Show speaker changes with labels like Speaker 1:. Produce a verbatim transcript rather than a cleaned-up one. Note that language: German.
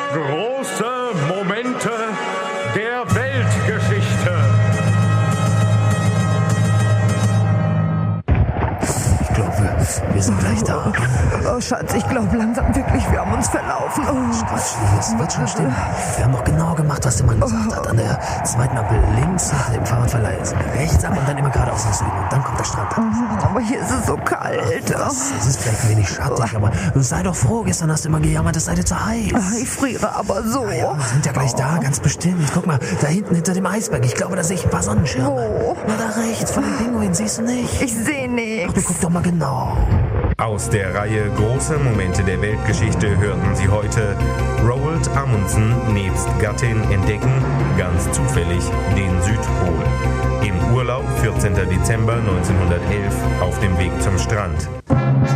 Speaker 1: Große Momente der Weltgeschichte.
Speaker 2: Ich glaube, wir sind gleich da.
Speaker 3: Oh, Schatz, ich glaube langsam wirklich, wir haben uns verlaufen. Oh.
Speaker 2: Quatsch, das wird schon stimmen. Wir haben doch genau gemacht, was der Mann gesagt hat. An der zweiten Ampel links nach dem Fahrradverleih rechts ab und dann immer geradeaus nach Süden. Und dann kommt der Strand.
Speaker 3: Aber hier ist es so kalt.
Speaker 2: Ach, was? Es ist vielleicht ein wenig schattig, aber sei doch froh. Gestern hast du immer gejammert, es sei dir zu heiß.
Speaker 3: Ich friere aber so.
Speaker 2: Ja, ja, wir sind ja gleich da, ganz bestimmt. Guck mal, da hinten hinter dem Eisberg. Ich glaube, da sehe ich ein paar Sonnenschirme.
Speaker 3: Wo?
Speaker 2: Na, da rechts, von den Pinguinen, siehst du nicht?
Speaker 3: Ich sehe
Speaker 2: Ach, du
Speaker 3: nichts.
Speaker 2: guck doch mal genau.
Speaker 1: Aus der Reihe Große Momente der Weltgeschichte hörten Sie heute Roald Amundsen nebst Gattin entdecken, ganz zufällig, den Südpol. Im Urlaub vierzehnten Dezember neunzehnhundertelf auf dem Weg zum Strand.